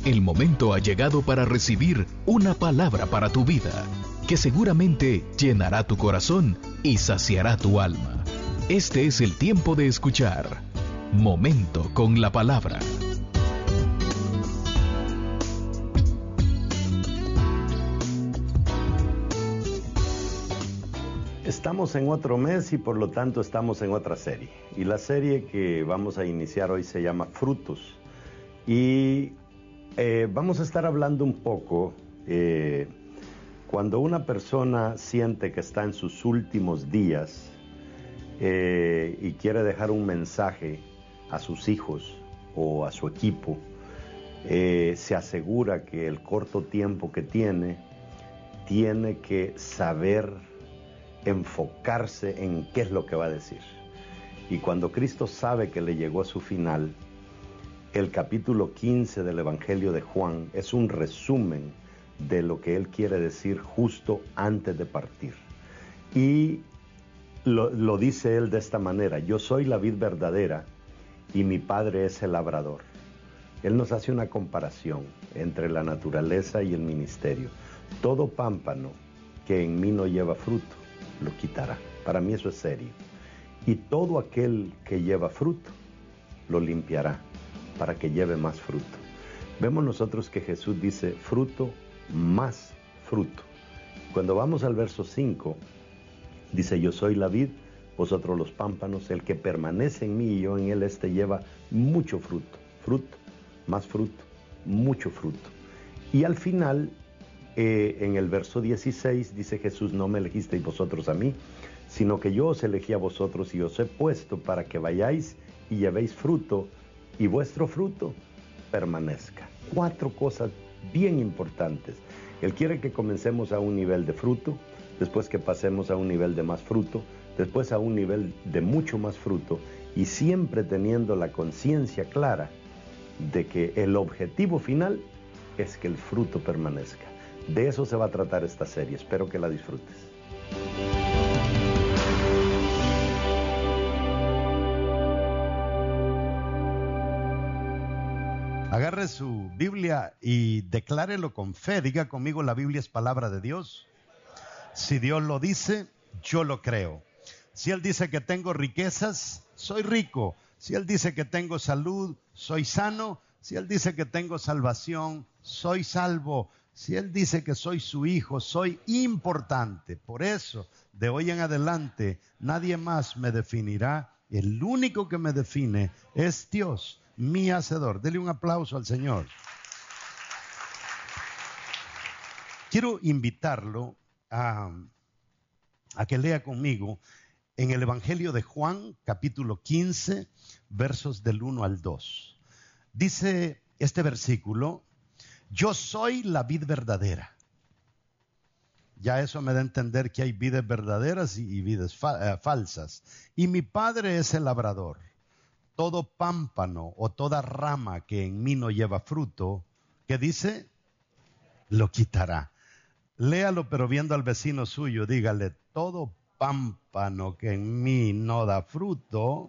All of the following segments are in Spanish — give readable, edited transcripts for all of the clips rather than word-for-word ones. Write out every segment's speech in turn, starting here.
El momento ha llegado para recibir una palabra para tu vida, que seguramente llenará tu corazón y saciará tu alma. Este es el tiempo de escuchar Momento con la Palabra. Estamos en otro mes y por lo tanto estamos en otra serie. Y la serie que vamos a iniciar hoy se llama Frutos. Y vamos a estar hablando un poco cuando una persona siente que está en sus últimos días y quiere dejar un mensaje a sus hijos o a su equipo, se asegura que el corto tiempo que tiene que saber enfocarse en qué es lo que va a decir. Y cuando Cristo sabe que le llegó a su final, el capítulo 15 del Evangelio de Juan es un resumen de lo que él quiere decir justo antes de partir. Y lo dice él de esta manera: yo soy la vid verdadera y mi Padre es el labrador. Él nos hace una comparación entre la naturaleza y el ministerio. Todo pámpano que en mí no lleva fruto, lo quitará. Para mí eso es serio. Y todo aquel que lleva fruto, lo limpiará para que lleve más fruto. Vemos nosotros que Jesús dice fruto más fruto. Cuando vamos al verso 5, dice: yo soy la vid, vosotros los pámpanos, el que permanece en mí y yo en él, este lleva mucho fruto, fruto, más fruto, mucho fruto. Y al final, en el verso 16, dice Jesús: no me elegisteis vosotros a mí, sino que yo os elegí a vosotros y os he puesto para que vayáis y llevéis fruto, y vuestro fruto permanezca. 4 cosas bien importantes. Él quiere que comencemos a un nivel de fruto, después que pasemos a un nivel de más fruto, después a un nivel de mucho más fruto, y siempre teniendo la conciencia clara de que el objetivo final es que el fruto permanezca. De eso se va a tratar esta serie. Espero que la disfrutes. Agarre su Biblia y declárelo con fe. Diga conmigo: la Biblia es palabra de Dios. Si Dios lo dice, yo lo creo. Si Él dice que tengo riquezas, soy rico. Si Él dice que tengo salud, soy sano. Si Él dice que tengo salvación, soy salvo. Si Él dice que soy su hijo, soy importante. Por eso, de hoy en adelante, nadie más me definirá. El único que me define es Dios, mi hacedor. Dele un aplauso al Señor. Quiero invitarlo a que lea conmigo en el Evangelio de Juan, capítulo 15, versos del 1 al 2. Dice este versículo: yo soy la vid verdadera. Ya eso me da a entender que hay vides verdaderas y vides falsas. Y mi Padre es el labrador. Todo pámpano o toda rama que en mí no lleva fruto, ¿qué dice? Lo quitará. Léalo, pero viendo al vecino suyo, dígale: todo pámpano que en mí no da fruto,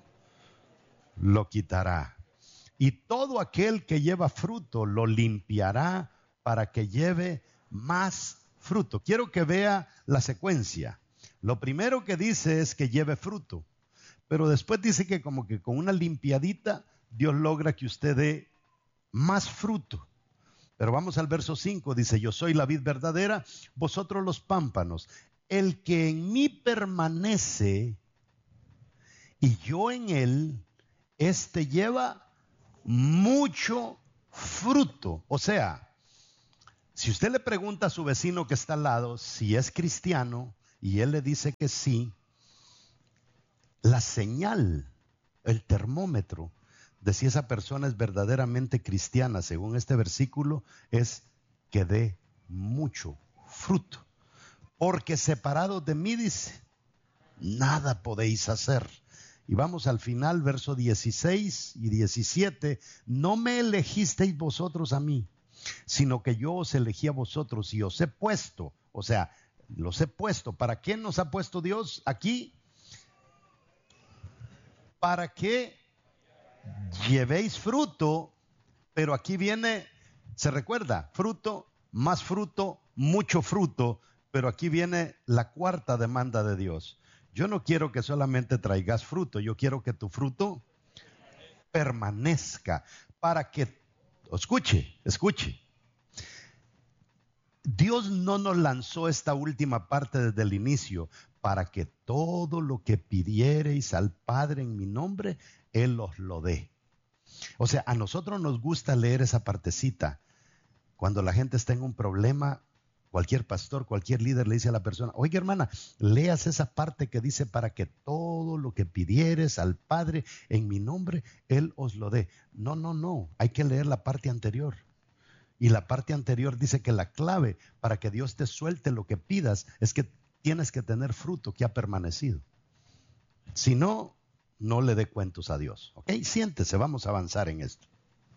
lo quitará. Y todo aquel que lleva fruto, lo limpiará para que lleve más fruto. Quiero que vea la secuencia. Lo primero que dice es que lleve fruto, pero después dice que como que con una limpiadita Dios logra que usted dé más fruto. Pero vamos al verso 5, dice: yo soy la vid verdadera, vosotros los pámpanos. El que en mí permanece y yo en él, este lleva mucho fruto. O sea, si usted le pregunta a su vecino que está al lado si es cristiano y él le dice que sí, la señal, el termómetro de si esa persona es verdaderamente cristiana, según este versículo, es que dé mucho fruto. Porque separados de mí, dice, nada podéis hacer. Y vamos al final, verso 16 y 17. No me elegisteis vosotros a mí, sino que yo os elegí a vosotros y os he puesto. O sea, los he puesto. ¿Para qué nos ha puesto Dios aquí? Para que llevéis fruto, pero aquí viene ¿Se recuerda? Fruto, más fruto, mucho fruto. Pero aquí viene la cuarta demanda de Dios. Yo no quiero que solamente traigas fruto, yo quiero que tu fruto permanezca para que, escuche. Dios no nos lanzó esta última parte desde el inicio para que todo lo que pidiereis al Padre en mi nombre, Él os lo dé. O sea, a nosotros nos gusta leer esa partecita. Cuando la gente está en un problema, cualquier pastor, cualquier líder le dice a la persona, oiga hermana, leas esa parte que dice para que todo lo que pidieres al Padre en mi nombre, Él os lo dé. No, hay que leer la parte anterior. Y la parte anterior dice que la clave para que Dios te suelte lo que pidas es que tienes que tener fruto que ha permanecido. Si no, no le dé cuentos a Dios. ¿Ok? Siéntese, vamos a avanzar en esto.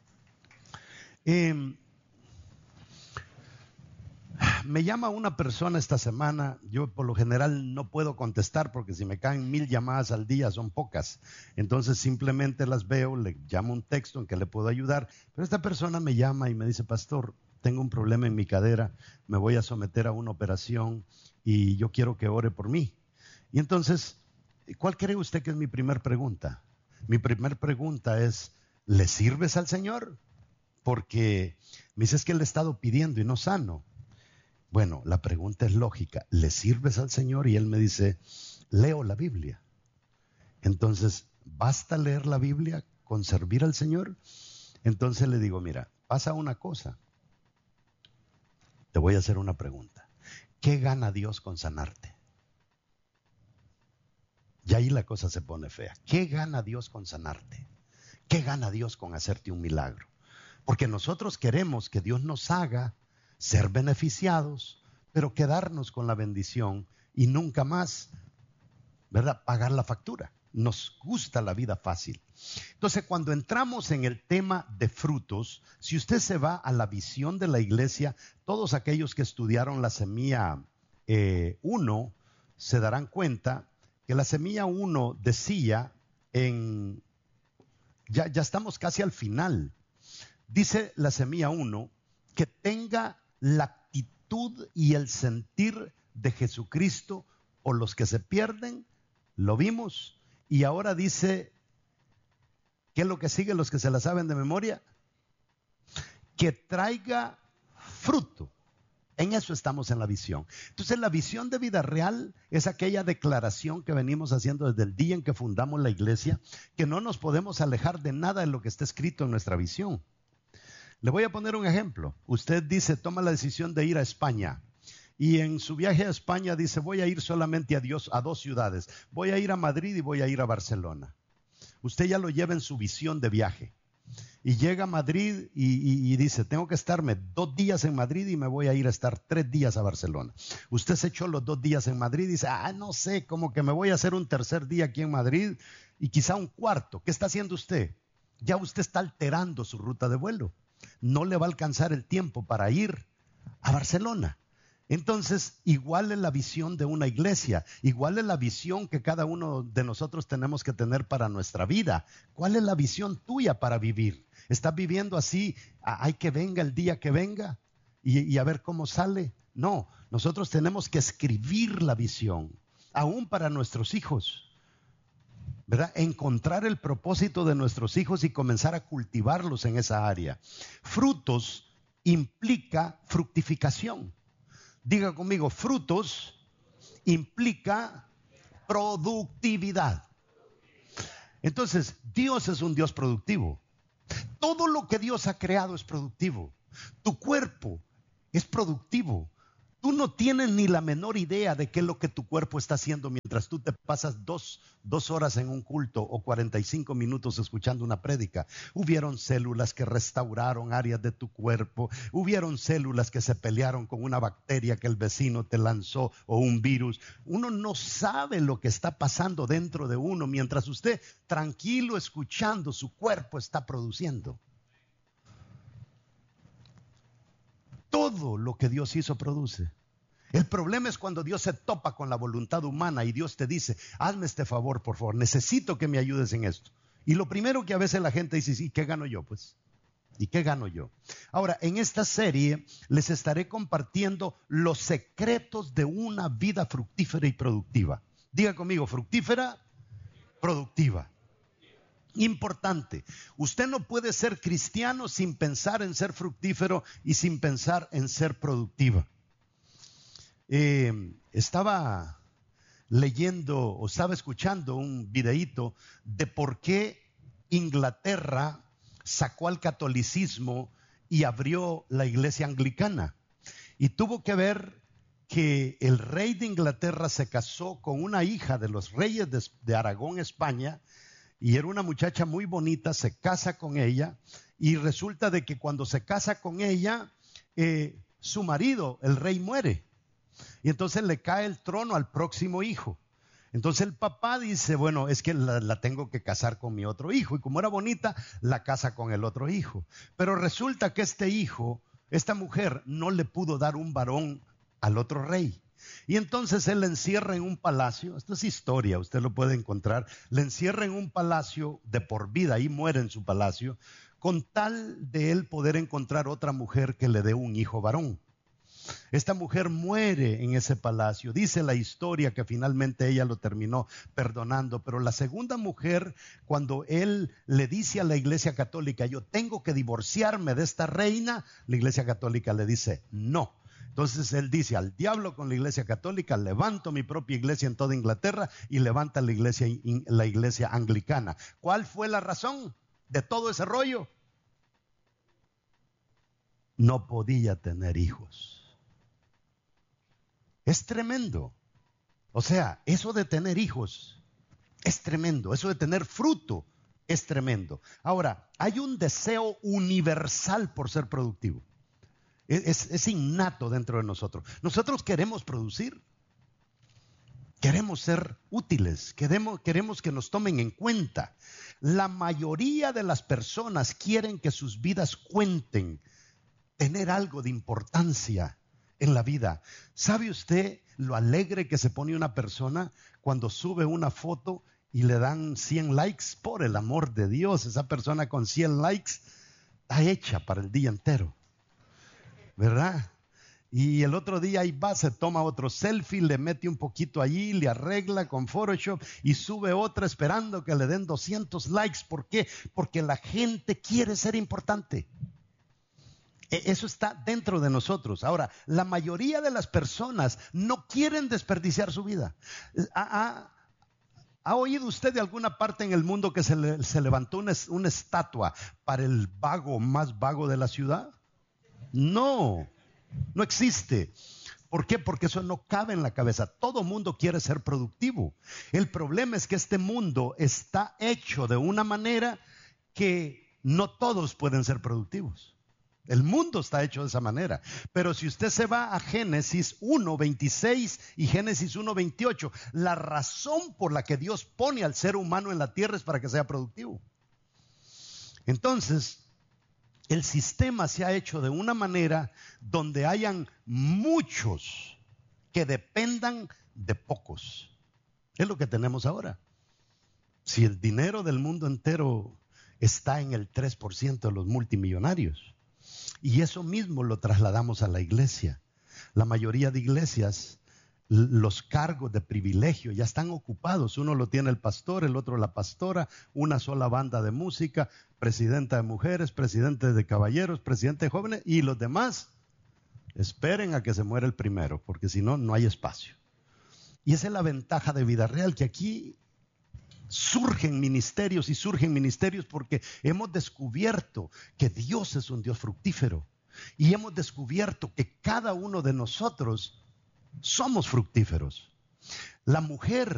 Me llama una persona esta semana. Yo por lo general no puedo contestar porque si me caen 1000 llamadas al día son pocas. Entonces simplemente las veo, le llamo un texto en que le puedo ayudar. Pero esta persona me llama y me dice, pastor, tengo un problema en mi cadera, me voy a someter a una operación y yo quiero que ore por mí. Y entonces, ¿cuál cree usted que es mi primer pregunta? Mi primer pregunta es, ¿le sirves al Señor? Porque me dice, es que le he estado pidiendo y no sano. Bueno, la pregunta es lógica. ¿Le sirves al Señor? Y él me dice, leo la Biblia. Entonces, ¿basta leer la Biblia con servir al Señor? Entonces le digo, mira, pasa una cosa. Te voy a hacer una pregunta. ¿Qué gana Dios con sanarte? Y ahí la cosa se pone fea. ¿Qué gana Dios con sanarte? ¿Qué gana Dios con hacerte un milagro? Porque nosotros queremos que Dios nos haga ser beneficiados, pero quedarnos con la bendición y nunca más, ¿verdad?, pagar la factura. Nos gusta la vida fácil. Entonces, cuando entramos en el tema de frutos, si usted se va a la visión de la iglesia, todos aquellos que estudiaron la semilla 1 se darán cuenta que la semilla 1 decía ya estamos casi al final. Dice la semilla 1 que tenga la actitud y el sentir de Jesucristo por los que se pierden, lo vimos, y ahora dice, ¿qué es lo que sigue? Los que se la saben de memoria, que traiga fruto. En eso estamos en la visión. Entonces la visión de vida real es aquella declaración que venimos haciendo desde el día en que fundamos la iglesia, que no nos podemos alejar de nada de lo que está escrito en nuestra visión. Le voy a poner un ejemplo. Usted dice, toma la decisión de ir a España. Y en su viaje a España dice, voy a ir solamente a 2 ciudades. Voy a ir a Madrid y voy a ir a Barcelona. Usted ya lo lleva en su visión de viaje. Y llega a Madrid y dice, tengo que estarme 2 días en Madrid y me voy a ir a estar 3 días a Barcelona. Usted se echó los 2 días en Madrid y dice, no sé, como que me voy a hacer un tercer día aquí en Madrid y quizá un cuarto. ¿Qué está haciendo usted? Ya usted está alterando su ruta de vuelo. No le va a alcanzar el tiempo para ir a Barcelona. Entonces, igual es la visión de una iglesia, igual es la visión que cada uno de nosotros tenemos que tener para nuestra vida. ¿Cuál es la visión tuya para vivir? ¿Estás viviendo así? ¿Hay que venga el día que venga? Y a ver cómo sale. No, nosotros tenemos que escribir la visión, aún para nuestros hijos. ¿Verdad? Encontrar el propósito de nuestros hijos y comenzar a cultivarlos en esa área. Frutos implica fructificación. Diga conmigo, frutos implica productividad. Entonces, Dios es un Dios productivo. Todo lo que Dios ha creado es productivo. Tu cuerpo es productivo. Tú no tienes ni la menor idea de qué es lo que tu cuerpo está haciendo mientras tú te pasas dos horas en un culto o 45 minutos escuchando una prédica. Hubieron células que restauraron áreas de tu cuerpo. Hubieron células que se pelearon con una bacteria que el vecino te lanzó o un virus. Uno no sabe lo que está pasando dentro de uno mientras usted tranquilo escuchando su cuerpo está produciendo. Todo lo que Dios hizo produce. El problema es cuando Dios se topa con la voluntad humana y Dios te dice, hazme este favor, por favor, necesito que me ayudes en esto. Y lo primero que a veces la gente dice, ¿y qué gano yo? Pues, ¿y qué gano yo? Ahora, en esta serie les estaré compartiendo los secretos de una vida fructífera y productiva. Diga conmigo, fructífera, productiva. Importante, usted no puede ser cristiano sin pensar en ser fructífero y sin pensar en ser productiva. Estaba leyendo o estaba escuchando un videíto de por qué Inglaterra sacó al catolicismo y abrió la iglesia anglicana. Y tuvo que ver que el rey de Inglaterra se casó con una hija de los reyes de Aragón, España, y era una muchacha muy bonita, se casa con ella, y resulta de que cuando se casa con ella, su marido, el rey, muere. Y entonces le cae el trono al próximo hijo. Entonces el papá dice, bueno, es que la tengo que casar con mi otro hijo. Y como era bonita, la casa con el otro hijo. Pero resulta que esta mujer no le pudo dar un varón al otro rey. Y entonces él le encierra en un palacio. Esto es historia, usted lo puede encontrar. Le encierra en un palacio de por vida, ahí muere en su palacio, con tal de él poder encontrar otra mujer que le dé un hijo varón. Esta mujer muere en ese palacio. Dice la historia que finalmente ella lo terminó perdonando, pero la segunda mujer, cuando él le dice a la iglesia católica, yo tengo que divorciarme de esta reina, la iglesia católica le dice, no. Entonces él dice, al diablo con la iglesia católica, levanto mi propia iglesia en toda Inglaterra y levanta la iglesia anglicana. ¿Cuál fue la razón de todo ese rollo? No podía tener hijos. Es tremendo. O sea, eso de tener hijos es tremendo. Eso de tener fruto es tremendo. Ahora, hay un deseo universal por ser productivo. Es innato dentro de nosotros. Nosotros queremos producir. Queremos ser útiles. Queremos que nos tomen en cuenta. La mayoría de las personas quieren que sus vidas cuenten, tener algo de importancia en la vida. ¿Sabe usted lo alegre que se pone una persona cuando sube una foto y le dan 100 likes? Por el amor de Dios, esa persona con 100 likes está hecha para el día entero, ¿verdad? Y el otro día ahí va, se toma otro selfie, le mete un poquito allí, le arregla con Photoshop y sube otra esperando que le den 200 likes. ¿Por qué? Porque la gente quiere ser importante. Eso está dentro de nosotros. Ahora, la mayoría de las personas no quieren desperdiciar su vida. ¿Ha oído usted de alguna parte en el mundo que se levantó una estatua para el vago más vago de la ciudad? No existe. ¿Por qué? Porque eso no cabe en la cabeza. Todo mundo quiere ser productivo. El problema es que este mundo está hecho de una manera que no todos pueden ser productivos. El mundo está hecho de esa manera. Pero si usted se va a Génesis 1:26 y Génesis 1:28, la razón por la que Dios pone al ser humano en la tierra es para que sea productivo. Entonces, el sistema se ha hecho de una manera donde hayan muchos que dependan de pocos. Es lo que tenemos ahora. Si el dinero del mundo entero está en el 3% de los multimillonarios, y eso mismo lo trasladamos a la iglesia. La mayoría de iglesias, los cargos de privilegio ya están ocupados. Uno lo tiene el pastor, el otro la pastora, una sola banda de música, presidenta de mujeres, presidente de caballeros, presidente de jóvenes, y los demás esperen a que se muera el primero, porque si no, no hay espacio. Y esa es la ventaja de Vida Real, que aquí surgen ministerios porque hemos descubierto que Dios es un Dios fructífero y hemos descubierto que cada uno de nosotros somos fructíferos. La mujer